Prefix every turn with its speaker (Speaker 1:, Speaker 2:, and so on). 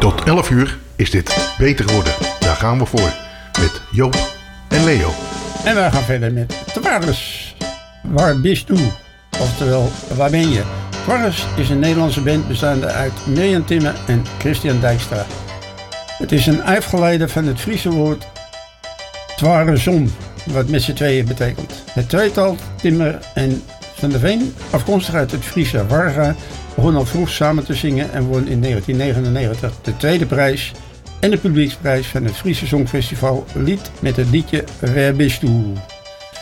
Speaker 1: Tot 11 uur is dit beter geworden. Daar gaan we voor. Met Joop en Leo.
Speaker 2: En wij gaan verder met Twarres. Waar bist u? Oftewel, waar ben je? Twarres is een Nederlandse band bestaande uit Mirjam Timmer en Christian Dijkstra. Het is een uitgeleide van het Friese woord Twarresom, wat met z'n tweeën betekent. Het tweetal Timmer en Van der Veen, afkomstig uit het Friese Warga, begon al vroeg samen te zingen en won in 1999 de tweede prijs en de publieksprijs van het Friese Songfestival Lied met het liedje Waar bist u?